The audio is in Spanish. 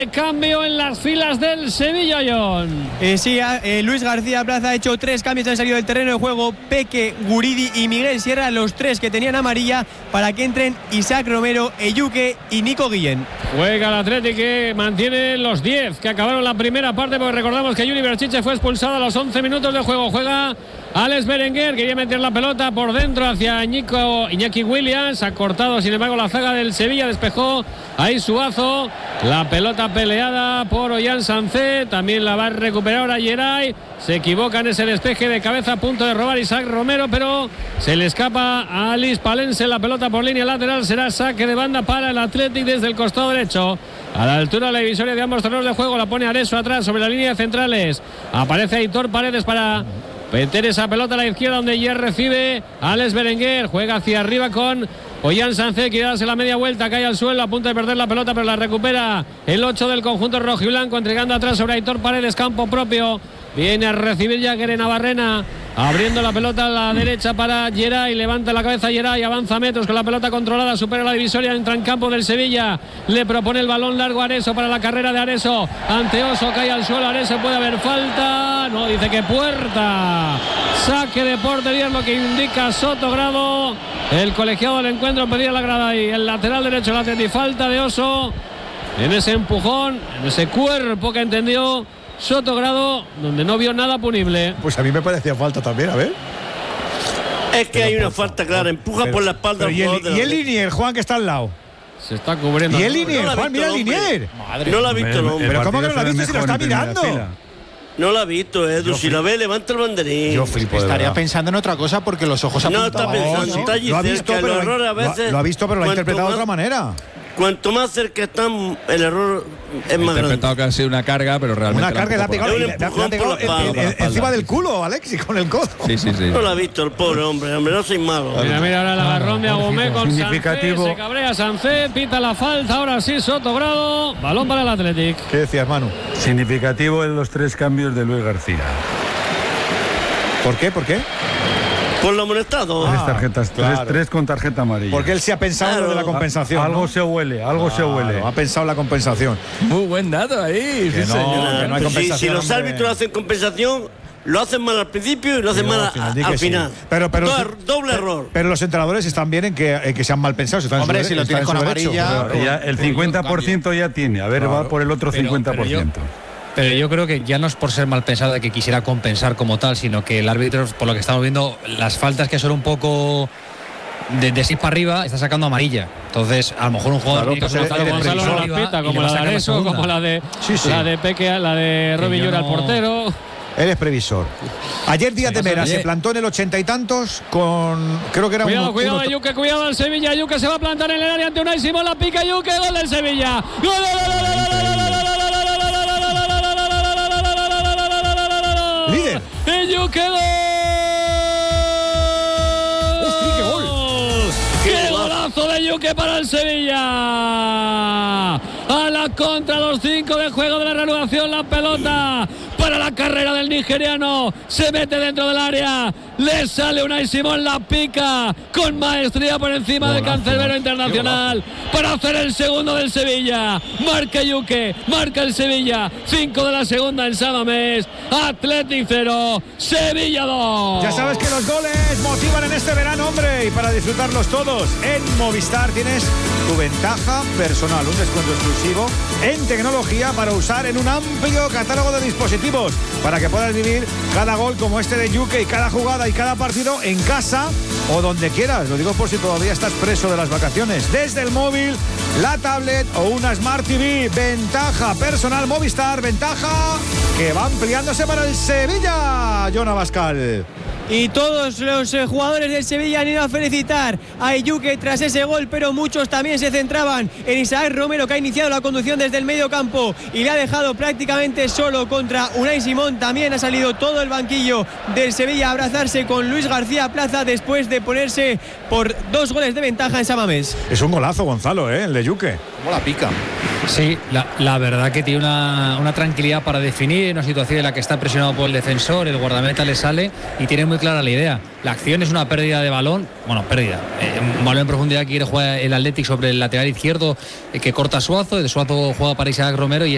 Cambio en las filas del Sevilla, John. Sí, Luis García Plaza ha hecho 3 cambios, han salido del terreno de juego Peque, Guridi y Miguel Sierra, los 3 que tenían amarilla, para que entren Isaac Romero, Eyuke y Nico Guillén. Juega el Athletic, que mantiene los 10 que acabaron la primera parte, porque recordamos que Yuri Berchiche fue expulsado a los 11 minutos de juego. Juega Alex Berenguer, quería meter la pelota por dentro hacia Iñaki Williams, ha cortado sin embargo la zaga del Sevilla, despejó ahí Suazo, la pelota peleada por Ollán Sancet, también la va a recuperar ahora Geray, se equivoca en ese despeje de cabeza, a punto de robar Isaac Romero, pero se le escapa a Alice Palense la pelota por línea lateral, será saque de banda para el Athletic desde el costado derecho, a la altura de la divisoria de ambos terrenos de juego, la pone Areso atrás sobre la línea de centrales, aparece Aitor Paredes para meter esa pelota a la izquierda, donde ya recibe Alex Berenguer, juega hacia arriba con Ollán Sancet, quiere darse la media vuelta, cae al suelo, a punto de perder la pelota, pero la recupera el 8 del conjunto rojiblanco, entregando atrás sobre Aitor Paredes, campo propio, viene a recibir ya Guerena Barrena, abriendo la pelota a la derecha para Geray, levanta la cabeza Geray, avanza metros con la pelota controlada, supera la divisoria, entra en campo del Sevilla, le propone el balón largo a Areso para la carrera de Areso, ante Oso, cae al suelo Areso, puede haber falta, no, dice que puerta, saque de portería es lo que indica Sotogrado, el colegiado del encuentro pedía la grada y el lateral derecho, la falta de Oso, en ese empujón, en ese cuerpo que entendió Sotogrado, donde no vio nada punible. Pues a mí me parecía falta también, a ver. Es que hay una falta clara, empuja por la espalda. ¿Y el Linier, Juan, que está al lado? Se está cubriendo. ¿Y el Linier, Juan? Mira el Linier. No la ha visto el hombre. Pero ¿cómo que no la ha visto si lo está mirando? No la ha visto, Edu. Si la ve, levanta el banderín. Yo flipo. Estaría pensando en otra cosa porque los ojos apuntaban. No está pensando, está allí cerca. El error a veces. Lo ha visto, pero lo ha interpretado de otra manera. Cuanto más cerca están, el error es más grande. Interpretado que ha sido una carga, pero realmente. Una carga, le ha pegado encima del culo, Alexis, con el codo. Sí. No lo ha visto el pobre hombre, no soy malo. Mira ahora el agarrón de Agomé con Sancet, se cabrea Sancet, pita la falta, ahora sí Sotogrado, balón para el Athletic. ¿Qué decías, Manu? Significativo en los 3 cambios de Luis García. ¿Por qué? Por lo amonestado. 3 tarjetas, claro. 3 con tarjeta amarilla. Porque él se ha pensado de la compensación. Algo se huele, se huele. Ha pensado la compensación. Muy buen dato ahí. Que no hay compensación. Si los árbitros hacen compensación, lo hacen mal al principio y lo hacen mal al final. Sí. Pero doble error. Pero los entrenadores están bien en que sean mal pensados. Hombre, si lo tienes con amarilla. Ya el 50% ya tiene. A ver, va por el otro 50%. Pero yo creo que ya no es por ser mal pensado de que quisiera compensar como tal, sino que el árbitro, por lo que estamos viendo, las faltas que son un poco de 6 para arriba, está sacando amarilla. Entonces, a lo mejor un jugador como la de Areso, como la de Peque, la de Robin Llora, el portero. Eres previsor. Ayer Díaz de Mera se plantó en el 80 y tantos con, creo que era cuidado Yuke, cuidado al Sevilla, Yuke se va a plantar en el área ante Unai Simón, la pica Yuke, gol del Sevilla. Líder. Yuke, gol. ¡Hostia, qué gol! ¡Qué golazo de Yuke para el Sevilla! A la contra, los 5 de juego de la reanudación, la pelota para la carrera del nigeriano, se mete dentro del área, le sale Unai Simón, la pica con maestría por encima del cancerbero internacional para hacer el segundo del Sevilla. Marca Yuke, marca el Sevilla, 5 de la segunda en San Mamés, Athletic 0, Sevilla 2. Ya sabes que los goles motivan en este verano, hombre, y para disfrutarlos todos, en Movistar tienes tu ventaja personal, un descuento exclusivo en tecnología para usar en un amplio catálogo de dispositivos, para que puedas vivir cada gol como este de Yuke y cada jugada y cada partido en casa o donde quieras. Lo digo por si todavía estás preso de las vacaciones. Desde el móvil, la tablet o una Smart TV. Ventaja personal Movistar, ventaja que va ampliándose para el Sevilla. Jon Abascal. Y todos los jugadores del Sevilla han ido a felicitar a Eyuke tras ese gol, pero muchos también se centraban en Isaac Romero, que ha iniciado la conducción desde el medio campo y le ha dejado prácticamente solo contra Unai Simón. También ha salido todo el banquillo del Sevilla a abrazarse con Luis García Plaza después de ponerse por 2 goles de ventaja en San Mamés. Es un golazo, Gonzalo, el de Yuke. ¿Cómo la pica? Sí, la verdad que tiene una tranquilidad para definir, una situación en la que está presionado por el defensor, el guardameta le sale y tiene muy clara la idea. La acción es una pérdida de balón, un balón en profundidad que quiere jugar el Athletic sobre el lateral izquierdo que corta Suazo, el Suazo juega para Isaac Romero y